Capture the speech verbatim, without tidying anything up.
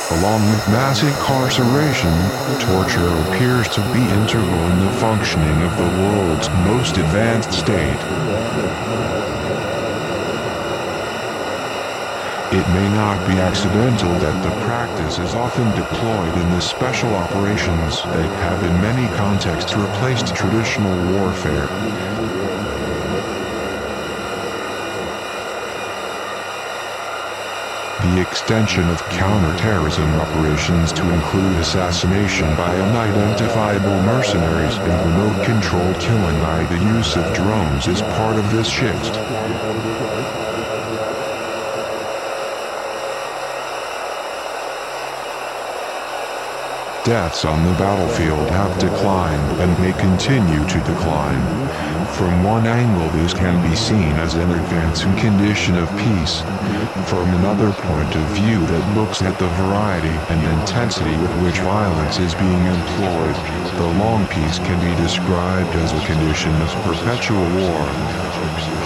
Along with mass incarceration, torture appears to be integral in the functioning of the world's most advanced state. It may not be accidental that the practice is often deployed in the special operations that have in many contexts replaced traditional warfare. The extension of counterterrorism operations to include assassination by unidentifiable mercenaries and remote-controlled killing by the use of drones is part of this shift. Deaths on the battlefield have declined and may continue to decline. From one angle, this can be seen as an advancing condition of peace. From another point of view that looks at the variety and intensity with which violence is being employed, the long peace can be described as a condition of perpetual war.